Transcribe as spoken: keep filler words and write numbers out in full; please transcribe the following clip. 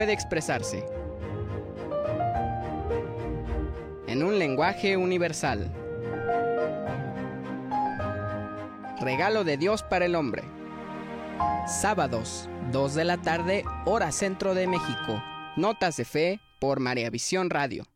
puede expresarse en un lenguaje universal. Regalo de Dios para el hombre. Sábados, dos de la tarde, hora centro de México. Notas de Fe por María Visión Radio.